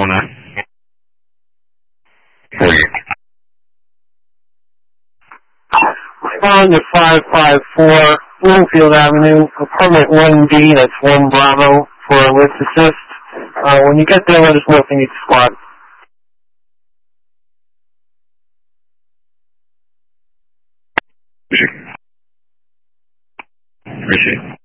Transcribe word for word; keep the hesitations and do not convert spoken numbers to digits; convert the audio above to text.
Arizona. Respond to five five four Bloomfield Avenue, apartment one B, that's one Bravo, for a lift assist. Uh, when you get there, let us know if you need squad. Appreciate it.